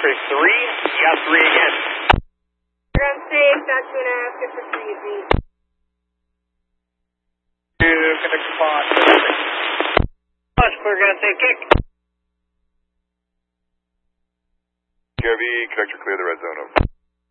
for 3, yeah, 3 again. Ground safe, got 2.5, good for 3 at me. 2, conductor pod. Clear ground safe, kick. KRV, connector clear the red zone, over.